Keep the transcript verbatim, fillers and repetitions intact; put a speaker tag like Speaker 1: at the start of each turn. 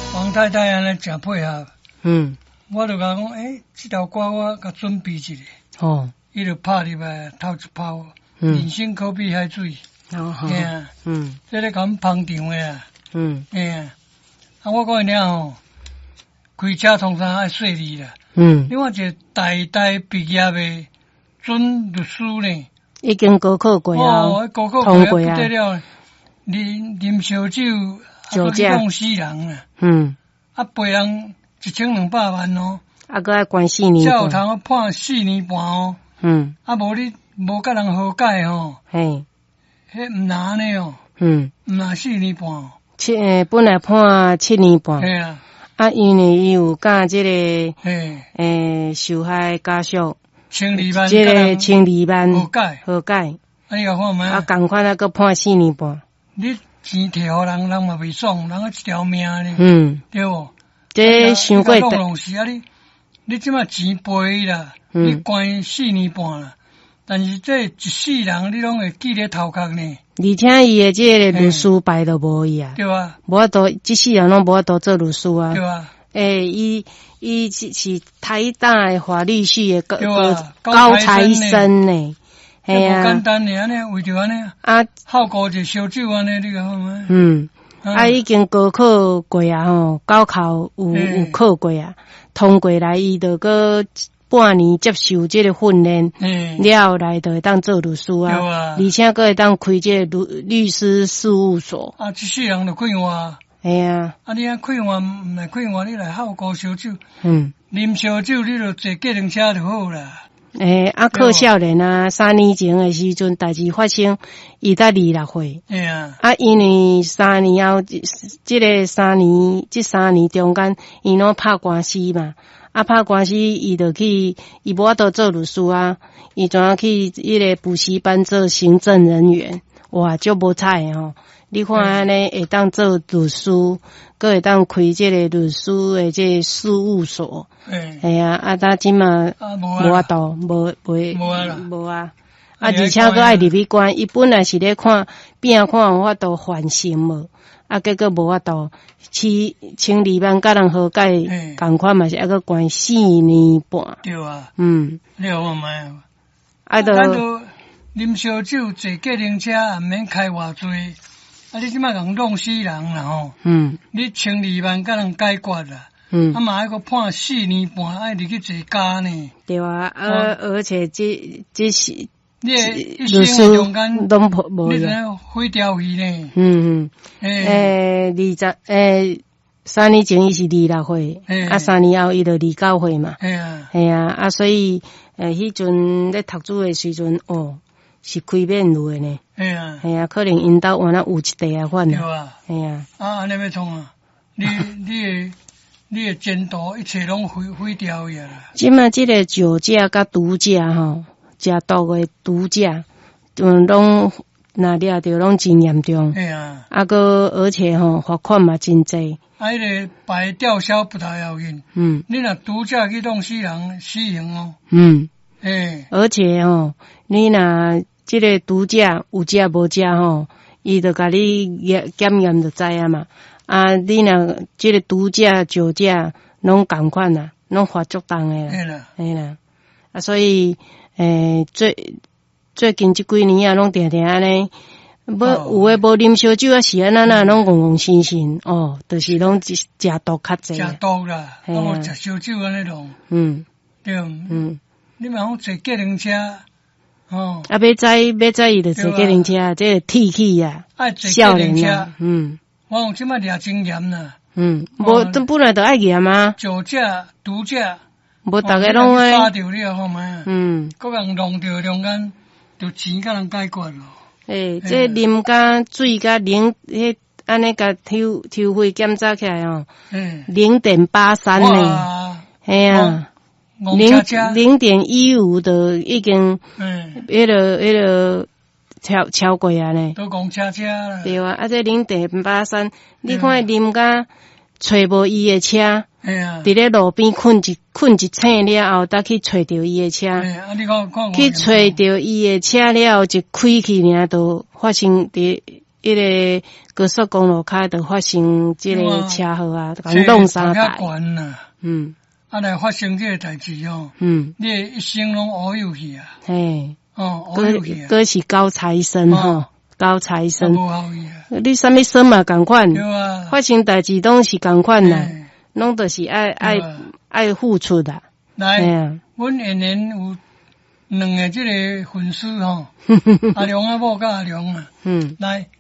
Speaker 1: 王太太安尼真配合。
Speaker 2: 嗯，
Speaker 1: 我就甲讲，诶，这条歌我甲准备一下。
Speaker 2: 哦，
Speaker 1: 伊就拍入来，透一泡。
Speaker 2: 嗯，
Speaker 1: 人生可比海水。
Speaker 2: 哦，好，
Speaker 1: 啊，
Speaker 2: 嗯，
Speaker 1: 这咧甲阮捧场的啊。
Speaker 2: 嗯，
Speaker 1: 嘿啊，啊，我讲了吼，开车通常爱细腻啦。
Speaker 2: 嗯，
Speaker 1: 另外一个大大毕业的准律师呢，
Speaker 2: 已经高考过啊，
Speaker 1: 哦，高考
Speaker 2: 通过啊，
Speaker 1: 不得了，啉啉烧酒，
Speaker 2: 酒驾
Speaker 1: 弄死人啊，
Speaker 2: 嗯，
Speaker 1: 啊，赔人一千两百万哦，
Speaker 2: 啊，搁爱关四年，
Speaker 1: 才有通判四年半哦，
Speaker 2: 嗯，
Speaker 1: 啊，无你无甲人和解吼，
Speaker 2: 嘿，
Speaker 1: 迄毋难呢哦，
Speaker 2: 嗯，
Speaker 1: 毋难四年半哦，
Speaker 2: 七诶，本来判七年半，
Speaker 1: 嘿啊，
Speaker 2: 啊，因为伊有甲即个
Speaker 1: 嘿，
Speaker 2: 诶受害家属，
Speaker 1: 千二万，
Speaker 2: 即个千二万
Speaker 1: 和解，
Speaker 2: 和解，
Speaker 1: 啊，你甲看觅，
Speaker 2: 啊，共款啊，搁判四年半，
Speaker 1: 你钱摕互人，人嘛袂爽，人啊一条命呢，
Speaker 2: 嗯，
Speaker 1: 对无？
Speaker 2: 这伤过
Speaker 1: 大。弄是啊，你你即马钱赔啦，
Speaker 2: 嗯、
Speaker 1: 你关四年半啦，但是这一世人你拢会记咧头壳呢。
Speaker 2: 而且伊的这个律师牌都无伊啊，
Speaker 1: 对吧？
Speaker 2: 无法度，即世人拢无法度做律师啊。
Speaker 1: 对吧？
Speaker 2: 诶，伊伊是是台大的法律系的高
Speaker 1: 高
Speaker 2: 高材生呢，系啊。
Speaker 1: 简单呢，安尼为着安尼
Speaker 2: 啊，
Speaker 1: 好过一烧酒安尼，你个好吗？
Speaker 2: 嗯，啊，啊已经高考过啊吼，高考有有考过啊，通过来伊就搁半年接受这个训练，了后来就会当做律师啊，啊而且搁会当开这个律律师事务所。
Speaker 1: 啊，这世人就开换。
Speaker 2: 系啊。
Speaker 1: 啊，你啊开换唔来开换，你来好过烧酒。
Speaker 2: 嗯。
Speaker 1: 啉烧酒，你就坐计程车就好啦。
Speaker 2: 诶、欸，啊，靠少年啊，三年前的时阵，代志发生，伊才二六岁。
Speaker 1: 哎呀。
Speaker 2: 啊，因为三年后，即个三年，即三年中间，伊拢拍官司嘛。啊，拍官司，伊就去，伊无法度做律师啊，伊怎样去迄个补习班做行政人员？哇，足无彩吼！你看安尼会当做律师，搁会当开即个律师的即个事务所。
Speaker 1: 嗯，
Speaker 2: 系啊，啊，呾即嘛无法度，无袂
Speaker 1: 无啊啦，
Speaker 2: 无啊，啊，而且搁爱入去关，伊本来是咧看变看有法度还刑无，啊，结果无法度，千千二万甲人和解，共款嘛是抑个关四年半。
Speaker 1: 对啊，
Speaker 2: 嗯，
Speaker 1: 你有看卖？
Speaker 2: 啊，都
Speaker 1: 啉烧酒坐计程车，也毋免开偌济。啊！你即摆共弄死人啦吼，嗯，你千二万甲人解决啦，嗯，啊嘛还阁判四年半，爱入去坐监呢。对
Speaker 2: 啊，而而且这这是
Speaker 1: 你一生中间
Speaker 2: 拢无，
Speaker 1: 你怎毁掉伊呢？
Speaker 2: 嗯嗯，诶，二十诶，三年前伊是二六岁，啊，三年后伊就二九岁嘛，系啊，系啊，啊，所以诶，迄阵咧读书诶时阵，哦。是开面路的呢，系啊，系啊，可能因兜换啊有一地啊款啊，系啊，
Speaker 1: 啊，安尼要创啊，你你的你的前途一切拢毁毁掉呀啦。
Speaker 2: 即卖即个酒驾甲毒驾吼，食毒的毒驾，嗯，拢那掠着拢真严重，系啊，啊个而且吼罚款嘛真济。
Speaker 1: 啊，迄个白吊销不太要紧，嗯，你若毒驾去弄死人，死刑哦，嗯。诶，
Speaker 2: 而且吼，你若即个毒驾有食无食吼，伊就甲你检检验就知啊嘛。啊，你若即个毒驾、酒驾拢共款啦，拢罚足重诶啦。
Speaker 1: 嘿啦，
Speaker 2: 嘿啦。啊，所以诶，最最近即几年啊，拢定定安尼，无有诶无啉烧酒啊，是安那那拢戆戆新新哦，就是拢食毒较济。
Speaker 1: 食毒啦，啊无食烧酒安尼种。嗯，对，嗯。你嘛好坐计程车，哦。啊，
Speaker 2: 要载要载伊就坐计程车，这个铁气啊，
Speaker 1: 爱坐计程车，
Speaker 2: 嗯。
Speaker 1: 我有即摆掠真严啦。
Speaker 2: 嗯，无，这本来就爱严啊。
Speaker 1: 酒驾、毒驾，
Speaker 2: 无逐个拢爱。
Speaker 1: 抓着你啊，好吗？嗯。各人弄着中间，就钱甲人解决咯。
Speaker 2: 诶，这啉甲水甲零，迄安尼甲抽抽血检查起来哦，嗯，零点八三呢，系啊。零零点一五的已经，嗯，迄个迄个超超过啊呢，
Speaker 1: 都讲车车啦。
Speaker 2: 对啊，啊这零点八三，你看啉甲找无伊的车，哎呀，伫咧路边困一困一醒了后，才去找着伊的车，哎
Speaker 1: 啊你看看，
Speaker 2: 去找着伊的车了后，就开去尔都发生伫一个高速公路骹就发生即个车祸啊，共弄三台。嗯。
Speaker 1: 啊，来发生这个代志哦。嗯。你一生拢乌有去啊。
Speaker 2: 嘿。哦，乌有去啊。佫是高材生吼，高材生。无好去啊。你啥物生嘛共款。对啊。发生代志拢是共款啦，拢都是爱爱爱付出的。
Speaker 1: 来，阮下年有两个即个粉丝吼，阿良阿某甲阿良啊。嗯。来。